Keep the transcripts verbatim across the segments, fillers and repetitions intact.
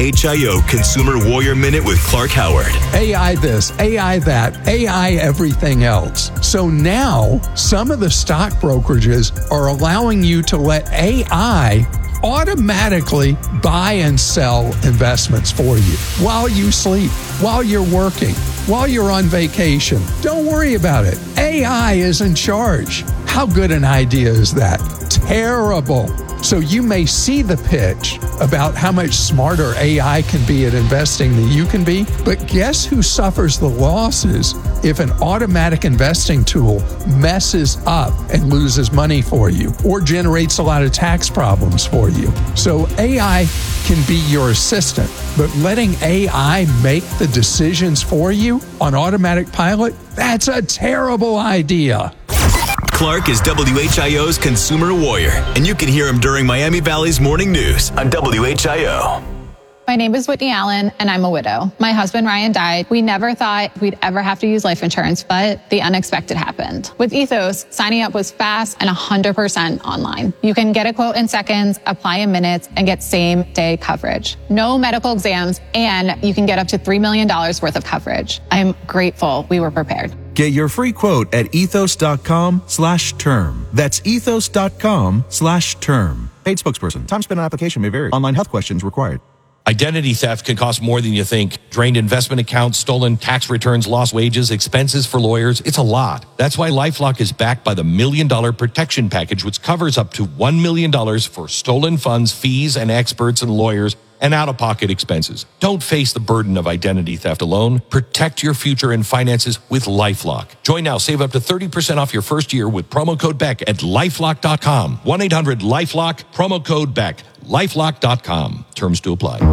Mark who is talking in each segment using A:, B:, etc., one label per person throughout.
A: H I O Consumer Warrior Minute with Clark Howard.
B: A I this, A I that, A I everything else. So now some of the stock brokerages are allowing you to let A I automatically buy and sell investments for you while you sleep, while you're working, while you're on vacation. Don't worry about it. A I is in charge. How good an idea is that? Terrible. So you may see the pitch about how much smarter A I can be at investing than you can be, but guess who suffers the losses if an automatic investing tool messes up and loses money for you or generates a lot of tax problems for you? So A I can be your assistant, but letting A I make the decisions for you on automatic pilot, that's a terrible idea.
A: Clark is W H I O's Consumer Warrior, and you can hear him during Miami Valley's Morning News on W H I O.
C: My name is Whitney Allen, and I'm a widow. My husband, Ryan, died. We never thought we'd ever have to use life insurance, but the unexpected happened. With Ethos, signing up was fast and one hundred percent online. You can get a quote in seconds, apply in minutes, and get same-day coverage. No medical exams, and you can get up to three million dollars worth of coverage. I'm grateful we were prepared.
D: Get your free quote at ethos.com slash term. That's ethos.com slash term. Paid spokesperson. Time spent on application may vary. Online health questions required.
E: Identity theft can cost more than you think. Drained investment accounts, stolen tax returns, lost wages, expenses for lawyers. It's a lot. That's why LifeLock is backed by the Million Dollar Protection Package, which covers up to one million dollars for stolen funds, fees, and experts and lawyers, and out-of-pocket expenses. Don't face the burden of identity theft alone. Protect your future and finances with LifeLock. Join now. Save up to thirty percent off your first year with promo code Beck at lifelock dot com. one eight hundred lifelock, promo code Beck. lifelock dot com. Terms to apply.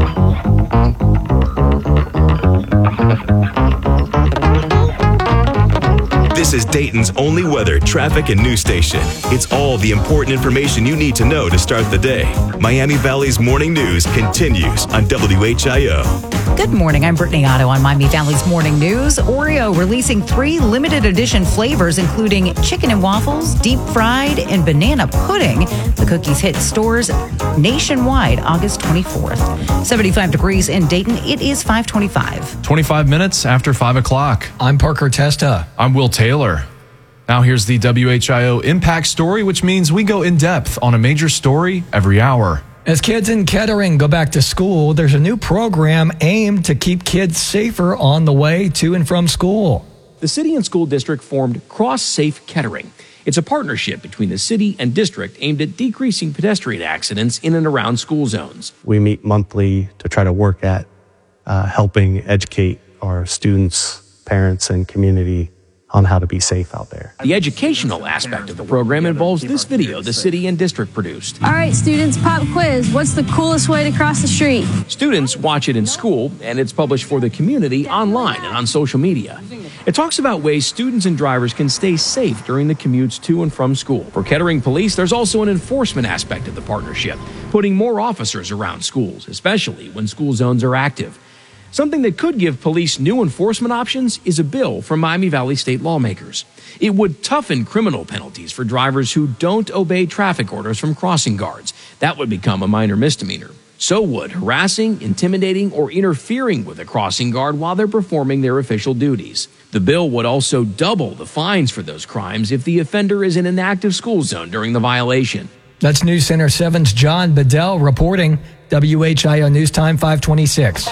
A: This is Dayton's only weather, traffic, and news station. It's all the important information you need to know to start the day. Miami Valley's Morning News continues on W H I O.
F: Good morning. I'm Brittany Otto on Miami Valley's Morning News. Oreo releasing three limited edition flavors, including chicken and waffles, deep fried, and banana pudding. The cookies hit stores nationwide August twenty-fourth. seventy-five degrees in Dayton. It is five twenty-five.
G: twenty-five minutes after five o'clock.
H: I'm Parker Testa.
G: I'm Will Taylor. Now here's the W H I O Impact Story, which means we go in depth on a major story every hour.
H: As kids in Kettering go back to school, there's a new program aimed to keep kids safer on the way to and from school.
I: The city and school district formed Cross Safe Kettering. It's a partnership between the city and district aimed at decreasing pedestrian accidents in and around school zones.
J: We meet monthly to try to work at uh, helping educate our students, parents, and community on how to be safe out there.
I: The educational aspect of the program involves this video the city and district produced.
K: All right, students, pop quiz. What's the coolest way to cross the street?
I: Students watch it in school, and it's published for the community online and on social media. It talks about ways students and drivers can stay safe during the commutes to and from school. For Kettering Police, there's also an enforcement aspect of the partnership, putting more officers around schools, especially when school zones are active. Something that could give police new enforcement options is a bill from Miami Valley state lawmakers. It would toughen criminal penalties for drivers who don't obey traffic orders from crossing guards. That would become a minor misdemeanor. So would harassing, intimidating, or interfering with a crossing guard while they're performing their official duties. The bill would also double the fines for those crimes if the offender is in an active school zone during the violation.
H: That's News Center seven's John Bedell reporting. W H I O News Time five twenty-six.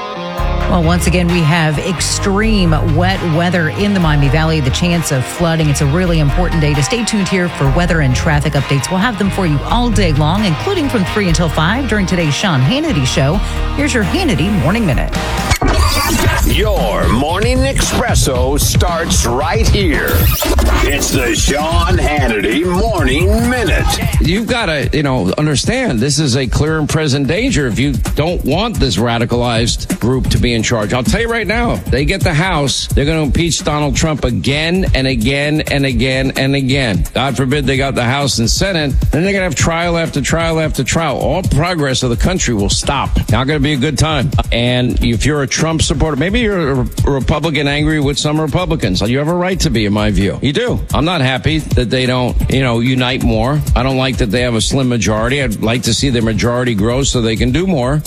F: Well, once again, we have extreme wet weather in the Miami Valley, the chance of flooding. It's a really important day to stay tuned here for weather and traffic updates. We'll have them for you all day long, including from three until five during today's Sean Hannity Show. Here's your Hannity Morning Minute.
L: Your morning espresso starts right here. It's the Sean Hannity Morning Minute.
M: You've got to, you know, understand this is a clear and present danger if you don't want this radicalized group to be in charge. I'll tell you right now, they get the House, they're going to impeach Donald Trump again and again and again and again. God forbid they got the House and Senate, then they're going to have trial after trial after trial. All progress of the country will stop. Not going to be a good time. And if you're a Trump supporter, maybe you're a Republican angry with some Republicans. You have a right to be, in my view. You do. I'm not happy that they don't, you know, unite more. I don't like that they have a slim majority. I'd like to see their majority grow so they can do more.